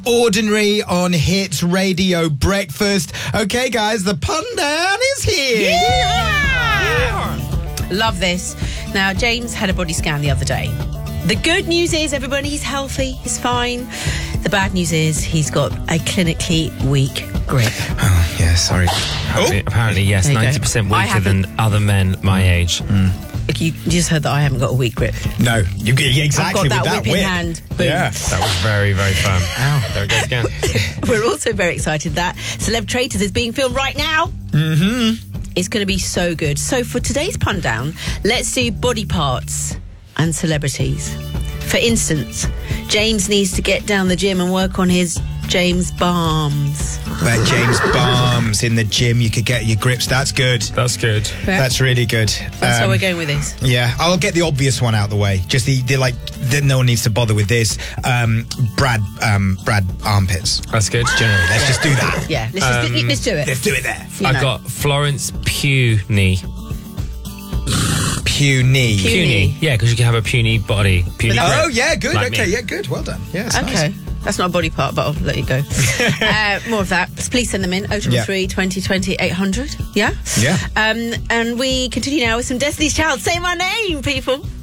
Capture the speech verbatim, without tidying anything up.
Ordinary on Hits Radio Breakfast. Okay, guys, the pun down is here. Yeah! Yeah! Love this. Now, James had a body scan the other day. The good news is, everybody, he's healthy, he's fine. The bad news is he's got a clinically weak grip. Oh, yeah, sorry. Apparently, oh. apparently yes, There you ninety percent go. I weaker haven't- than other men my age. Mm. You just heard that I haven't got a weak grip. No, you get yeah, exactly I've got with that that whip in whip. hand. Boom. Yeah. That was very, very firm. Ow. There it goes again. We're also very excited that Celeb Traitors is being filmed right now. Mm-hmm. It's going to be so good. So for today's pun down, let's do body parts and celebrities. For instance, James needs to get down the gym and work on his James Barms. Where James Barms in the gym, you could get your grips. That's good. That's good. Yeah. That's really good. That's how Um, we're going with this. Yeah, I'll get the obvious one out the way. Just the, the like, the, no one needs to bother with this. Um, Brad, um, Brad armpits. That's good. Generally, let's just do that. Yeah, let's, just, Um, let's do it. Let's do it there. You I've know. got Florence Puny. Puny. Pu- Puny. Yeah, because you can have a puny body. Puny Oh, grip, yeah, good. like okay, me. yeah, good. Well done. Yeah, it's Okay. nice. That's not a body part, but I'll let you go. uh, more of that. Please send them in. oh three three, twenty twenty, eight hundred. Yeah? Yeah. Um, and we continue now with some Destiny's Child. Say my name, people.